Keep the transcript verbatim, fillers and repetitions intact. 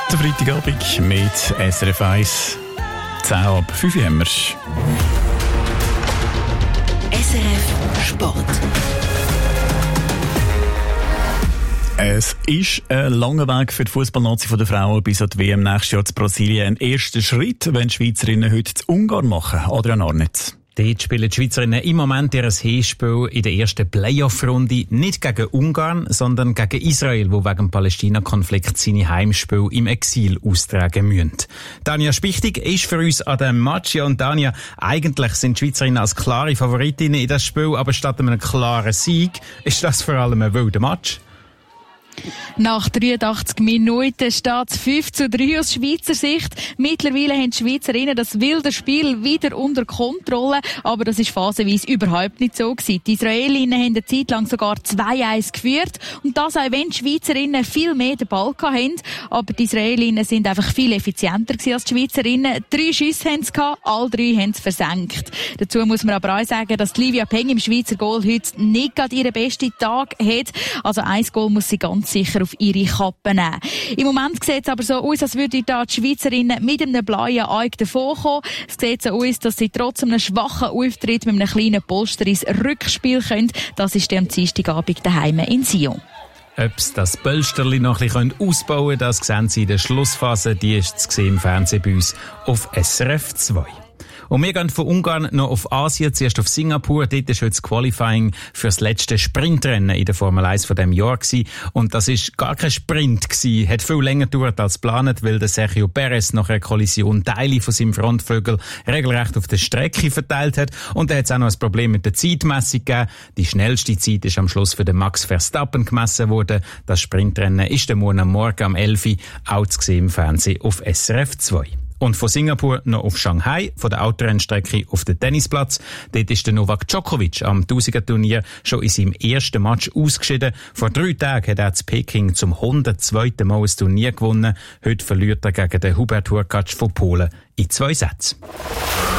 Der Freitagabend mit S R F eins. zehn ab fünf haben wir. S R F Sport. Es ist ein langer Weg für die Fußballnazi der Frauen bis an die W M nächstes Jahr zu Brasilien. Ein erster Schritt, wenn die Schweizerinnen heute zu Ungarn machen. Adrian Arnitz. Dort spielen die Schweizerinnen im Moment ihr Hinspiel in der ersten Playoff-Runde nicht gegen Ungarn, sondern gegen Israel, wo wegen dem Palästina-Konflikt seine Heimspiele im Exil austragen müssen. Tanja Spichtig ist für uns an dem Match. Ja, und Tanja, eigentlich sind die Schweizerinnen als klare Favoritinnen in das Spiel, aber statt einem klaren Sieg ist das vor allem ein wilder Match. Nach dreiundachtzig Minuten steht es fünf zu drei aus Schweizer Sicht. Mittlerweile haben die Schweizerinnen das wilde Spiel wieder unter Kontrolle, aber das ist phasenweise überhaupt nicht so gewesen. Die Israelinnen haben eine Zeit lang sogar zwei eins geführt und das auch wenn die Schweizerinnen viel mehr den Ball hatten. Aber die Israelinnen sind einfach viel effizienter gewesen als die Schweizerinnen. Drei Schüsse haben sie gehabt, alle drei haben sie versenkt. Dazu muss man aber auch sagen, dass Livia Peng im Schweizer Goal heute nicht gerade ihren besten Tag hat. Also ein Goal muss sie ganz sicher auf ihre Kappe nehmen. Im Moment sieht es aber so aus, als würden da die Schweizerinnen mit einem blauen Auge davonkommen. Es sieht so aus, dass sie trotz einem schwachen Auftritt mit einem kleinen Polster ins Rückspiel können. Das ist dann am Dienstagabend daheim in Sion. Ob sie das Pölsterli noch ein bisschen ausbauen können, das sehen Sie in der Schlussphase. Die ist zu sehen im Fernsehen bei uns auf S R F zwei. Und wir gehen von Ungarn noch auf Asien, zuerst auf Singapur. Dort war heute das Qualifying für das letzte Sprintrennen in der Formel eins von diesem Jahr gewesen. Und das ist gar kein Sprint gewesen. Hat viel länger gedauert als geplant, weil der Sergio Perez nach einer Kollision Teile von seinem Frontflügel regelrecht auf der Strecke verteilt hat. Und da hat es auch noch ein Problem mit der Zeitmessung gegeben. Die schnellste Zeit ist am Schluss für den Max Verstappen gemessen worden. Das Sprintrennen ist der Morgen am Morgen am elf Uhr auch zu sehen im Fernsehen auf S R F zwei. Und von Singapur noch auf Shanghai, von der Autorennstrecke auf den Tennisplatz. Dort ist der Novak Djokovic am Tausiger-Turnier schon in seinem ersten Match ausgeschieden. Vor drei Tagen hat er zu Peking zum hundertzweiten Mal ein Turnier gewonnen. Heute verliert er gegen den Hubert Hurkacz von Polen in zwei Sätzen.